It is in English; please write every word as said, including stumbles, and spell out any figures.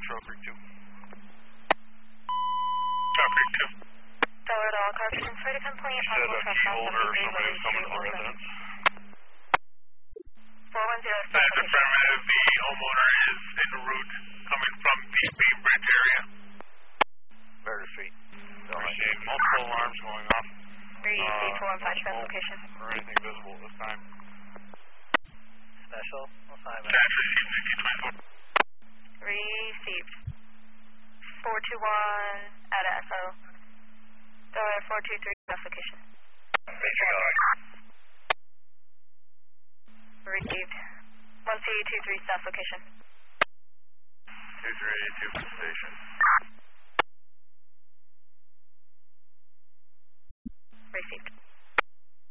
Trail Creek two. Trail Creek two. Dollar to all cars, transfer to complaint, said a key holder or somebody was coming to the residence. four one zero. That is affirmative. The homeowner is en route coming from the Beam Bridge area. Murder Street. Received. Multiple alarms going off. Three Uh, C four one five traffic location. Or anything visible at this time. Special assignment. Dash received fifteen twenty-four. Received. four two one at S O. Dollar four two three location. Received. one C two three staff location. two three eight two station. Received.